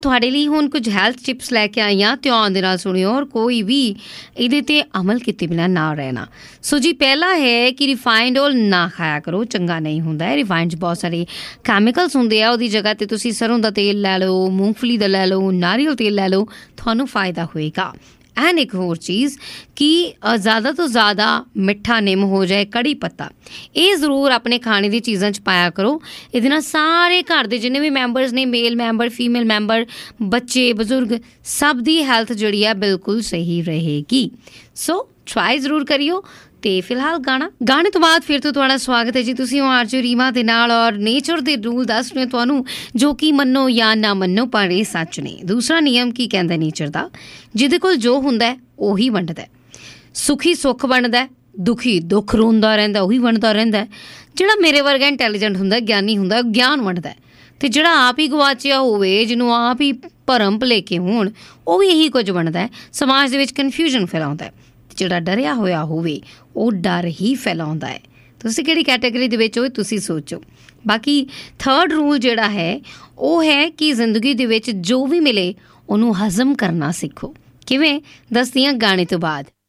ਤੁਹਾਡੇ ਲਈ ਹੁਣ ਕੁਝ ਹੈਲਥ ਟਿਪਸ ਲੈ ਕੇ ਆਈ ਹਾਂ, ਧਿਆਨ ਦੇ ਨਾਲ ਸੁਣਿਓ ਔਰ ਕੋਈ ਵੀ ਇਹਦੇ 'ਤੇ ਅਮਲ ਕੀਤੇ ਬਿਨਾਂ ਨਾ ਰਹਿਣਾ। ਸੋ ਜੀ ਪਹਿਲਾ ਹੈ ਕਿ ਰਿਫਾਈਨਡ ਓਇਲ ਨਾ ਖਾਇਆ ਕਰੋ, ਚੰਗਾ ਨਹੀਂ ਹੁੰਦਾ ਹੈ। ਰਿਫਾਈਨਡ 'ਚ ਬਹੁਤ ਸਾਰੇ ਕੈਮੀਕਲਸ ਹੁੰਦੇ ਆ। ਉਹਦੀ ਜਗ੍ਹਾ 'ਤੇ ਤੁਸੀਂ ਸਰੋਂ ਦਾ ਤੇਲ ਲੈ ਲਓ, ਮੂੰਗਫਲੀ ਦਾ ਲੈ ਲਓ, ਨਾਰੀਅਲ ਤੇਲ ਲੈ ਲਓ, ਤੁਹਾਨੂੰ ਫਾਇਦਾ ਹੋਏਗਾ। ਐਂਡ ਇੱਕ ਹੋਰ ਚੀਜ਼ ਕਿ ਜ਼ਿਆਦਾ ਤੋਂ ਜ਼ਿਆਦਾ ਮਿੱਠਾ ਨਿੰਮ ਹੋ ਜਾਏ, ਕੜੀ ਪੱਤਾ, ਇਹ ਜ਼ਰੂਰ ਆਪਣੇ ਖਾਣੇ ਦੀ ਚੀਜ਼ਾਂ 'ਚ ਪਾਇਆ ਕਰੋ। ਇਹਦੇ ਨਾਲ ਸਾਰੇ ਘਰ ਦੇ ਜਿੰਨੇ ਵੀ ਮੈਂਬਰਸ ਨੇ, ਮੇਲ ਮੈਂਬਰ, ਫੀਮੇਲ ਮੈਂਬਰ, ਬੱਚੇ, ਬਜ਼ੁਰਗ, ਸਭ ਦੀ ਹੈਲਥ ਜਿਹੜੀ ਆ ਬਿਲਕੁਲ ਸਹੀ ਰਹੇਗੀ। ਸੋ ਟਰਾਈ ਜ਼ਰੂਰ ਕਰਿਓ। ਅਤੇ ਫਿਲਹਾਲ ਗਾਣੇ ਤੋਂ ਬਾਅਦ ਫਿਰ ਤੋਂ ਤੁਹਾਡਾ ਸਵਾਗਤ ਹੈ ਜੀ। ਤੁਸੀਂ ਹੋ ਆਰਜੇ ਰੀਮਾ ਦੇ ਨਾਲ ਔਰ ਨੇਚਰ ਦੇ ਰੂਲ ਦੱਸ ਰਹੇ ਤੁਹਾਨੂੰ, ਜੋ ਕਿ ਮੰਨੋ ਜਾਂ ਨਾ ਮੰਨੋ ਪਰ ਇਹ ਸੱਚ ਨੇ। ਦੂਸਰਾ ਨਿਯਮ ਕੀ ਕਹਿੰਦਾ ਨੇਚਰ ਦਾ, ਜਿਹਦੇ ਕੋਲ ਜੋ ਹੁੰਦਾ ਉਹੀ ਵੰਡਦਾ। ਸੁਖੀ ਸੁੱਖ ਵੰਡਦਾ, ਦੁਖੀ ਦੁੱਖ ਰੋਂਦਾ ਰਹਿੰਦਾ, ਉਹੀ ਵੰਡਦਾ ਰਹਿੰਦਾ। ਜਿਹੜਾ ਮੇਰੇ ਵਰਗਾ ਇੰਟੈਲੀਜੈਂਟ ਹੁੰਦਾ, ਗਿਆਨੀ ਹੁੰਦਾ, ਉਹ ਗਿਆਨ ਵੰਡਦਾ। ਅਤੇ ਜਿਹੜਾ ਆਪ ਹੀ ਗਵਾਚਿਆ ਹੋਵੇ, ਜਿਹਨੂੰ ਆਪ ਹੀ ਭਰਮ ਭੁਲੇਖੇ ਹੋਣ, ਉਹ ਵੀ ਇਹੀ ਕੁਝ ਵੰਡਦਾ। ਸਮਾਜ ਦੇ ਵਿੱਚ ਕਨਫਿਊਜ਼ਨ ਫੈਲਾਉਂਦਾ। ਜਿਹੜਾ ਡਰਿਆ ਹੋਇਆ ਹੋਵੇ ਉਹ ਡਰ ਹੀ ਫੈਲਾਉਂਦਾ ਹੈ। ਤੁਸੀਂ ਕਿਹੜੀ ਕੈਟੇਗਰੀ ਦੇ ਵਿੱਚ ਹੋ ਤੁਸੀਂ ਸੋਚੋ। ਬਾਕੀ ਥਰਡ ਰੂਲ ਜਿਹੜਾ ਹੈ ਉਹ ਹੈ ਕਿ ਜ਼ਿੰਦਗੀ ਦੇ ਵਿੱਚ ਜੋ ਵੀ ਮਿਲੇ ਉਹਨੂੰ ਹਜ਼ਮ ਕਰਨਾ ਸਿੱਖੋ। ਕਿਵੇਂ, ਦੱਸਦੀ ਹਾਂ ਗਾਣੇ ਤੋਂ ਬਾਅਦ।